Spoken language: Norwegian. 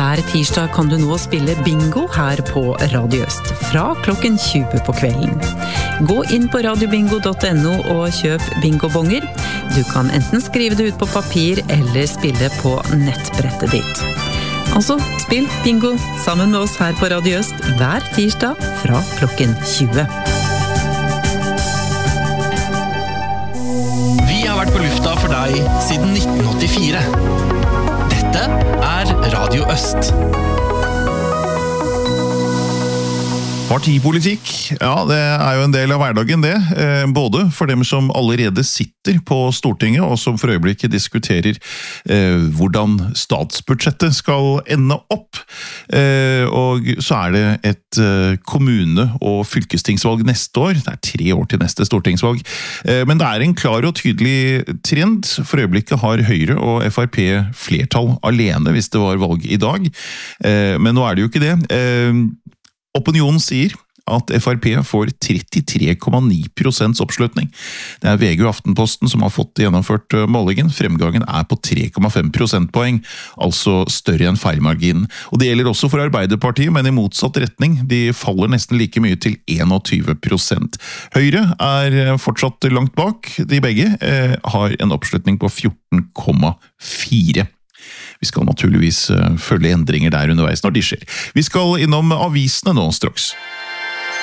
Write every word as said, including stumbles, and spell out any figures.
Hver tirsdag kan du nå spille bingo her på Radio Øst, fra klokken tjue på kvelden. Gå inn på radiobingo punktum no og kjøp bingobonger. Du kan enten skrive det ut på papir eller spille på nettbrettet ditt. Altså, spill bingo sammen med oss her på Radio Øst hver tirsdag fra klokken tjue. Vi har vært på lufta for deg siden nitten åttifire. Dette er Radio Øst. Partipolitikk, ja, det er jo en del av hverdagen det, både for dem som allerede sitter på Stortinget, og som for øyeblikket diskuterer eh, hvordan statsbudsjettet skal ende opp. Eh, og så er det et eh, kommune- og fylkestingsvalg neste år, det er tre år til neste stortingsvalg, eh, men det er en klar og tydelig trend. For øyeblikket har Høyre og F R P flertall alene hvis det var valg i dag, eh, men nå er det jo ikke det. Eh, Opinionen sier at F R P får trettitre komma ni prosent oppslutning. Det er V G og Aftenposten som har fått gjennomført målingen. Fremgangen er på tre komma fem prosentpoeng, altså større enn feilmarginen. Og det gjelder også for Arbeiderpartiet, men i motsatt retning. De faller nesten like mye til enogtyve prosent. Høyre er fortsatt langt bak. De begge eh, har en oppslutning på fjorten komma fire. Vi skal naturligvis følge endringer der underveis når de skjer. Vi skal innom avisene nå straks.